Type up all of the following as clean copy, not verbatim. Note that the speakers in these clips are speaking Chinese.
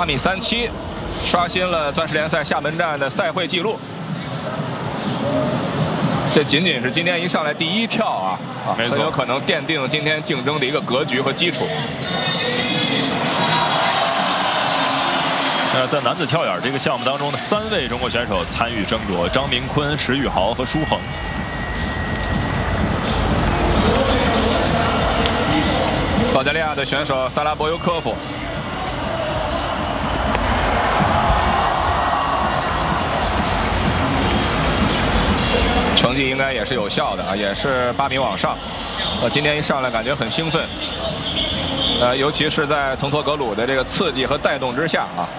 米37，刷新了钻石联赛厦门站的赛会纪录。这仅仅是今天一上来第一跳啊，很有可能奠定今天竞争的一个格局和基础。 在男子跳远这个项目当中的3位中国选手参与争夺：张明坤、石宇豪和舒恒。 保加利亚的选手萨拉博尤科夫。 成绩应该也是有效的啊，也是8米往上。今天一上来感觉很兴奋，尤其是在滕托格鲁的这个刺激和带动之下啊，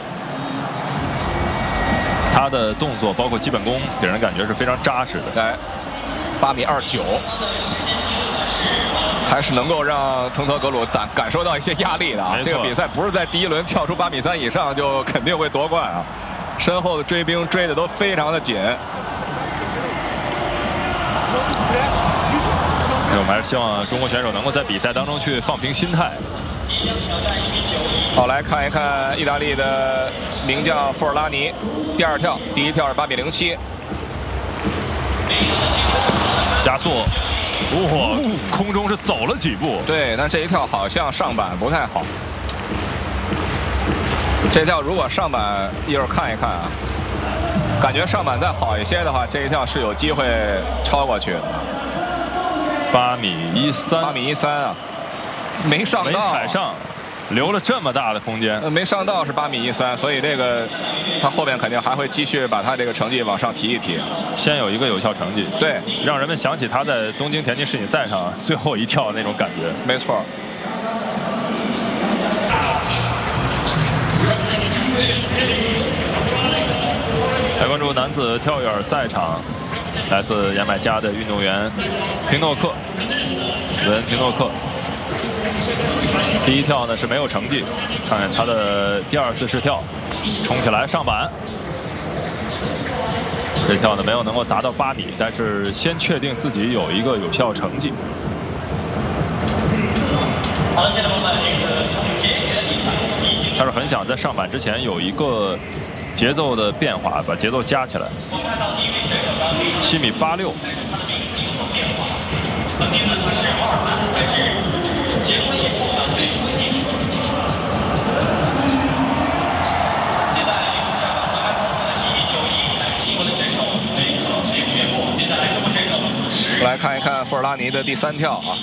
他的动作包括基本功给人感觉是非常扎实的。 来，8米29，还是能够让滕托格鲁感受到一些压力的啊。这个比赛不是在第1轮跳出8米3以上就肯定会夺冠啊，身后的追兵追的都非常的紧。 我们还是希望中国选手能够在比赛当中去放平心态。 好，来看一看意大利的名将富尔拉尼，第2跳，第1跳是8米07， 加速，哇，空中是走了几步。 对，但这一跳好像上板不太好。这跳如果上板一会儿看一看啊，感觉上板再好一些的话，这一跳是有机会超过去的。 8米13，8 米13啊，没上到， 没踩上，留了这么大的空间。 没上到是8米13，所以这个他后面肯定还会继续把他这个成绩往上提一提。 先有一个有效成绩， 对， 让人们想起他在东京田径世锦赛上最后一跳那种感觉。 没错。 来关注男子跳远赛场。 来自牙买加的运动员平诺克，伦·平诺克，第1跳呢是没有成绩，看看他的第2次试跳，冲起来上板，这跳呢没有能够达到8米，但是先确定自己有一个有效成绩。他是很想在上板之前有一个节奏的变化，把节奏加起来。7米86。 来看一看富尔拉尼的第3跳啊。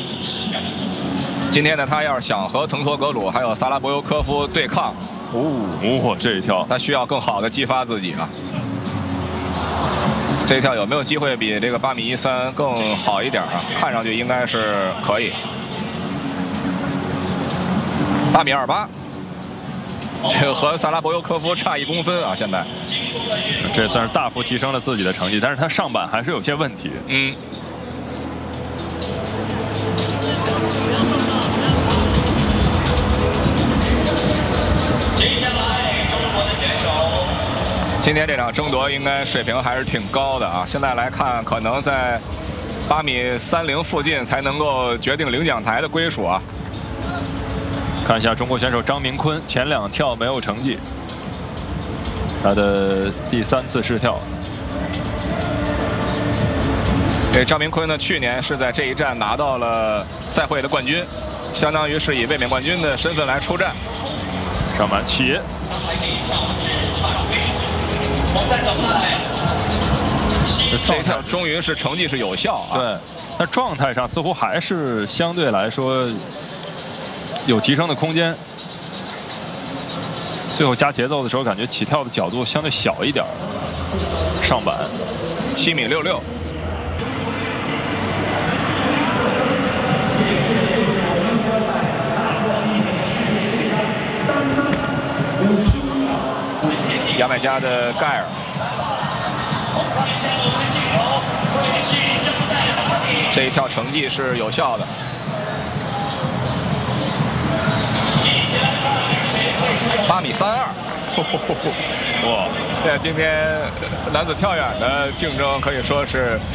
今天呢，他要是想和滕托格鲁还有萨拉博尤科夫对抗， 这一跳， 他需要更好的激发自己啊。这一跳有没有机会比这个8米13更好一点啊？看上去应该是可以。8米28，这个和萨拉博尤科夫差1公分啊！现在， 这算是大幅提升了自己的成绩，但是他上板还是有些问题。 今天这场争夺应该水平还是挺高的啊！现在来看，可能在8米30附近才能够决定领奖台的归属啊。 看一下中国选手张明坤，前2跳没有成绩，他的第3次试跳。 张明坤呢，去年是在这一站拿到了赛会的冠军，相当于是以卫冕冠军的身份来出战。 上板起。 这一跳终于是成绩是有效啊！ 对，那状态上似乎还是相对来说有提升的空间。最后加节奏的时候，感觉起跳的角度相对小一点。上板 7米66。牙买加的盖尔。 这一跳成绩是有效的。8米32，哇！这今天男子跳远的竞争可以说是